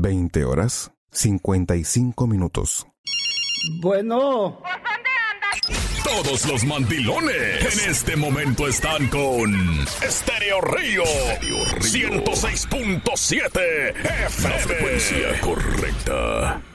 20 horas, 55 minutos. Bueno. Todos los mandilones en este momento están con Estéreo Río 106.7 FM. La frecuencia correcta.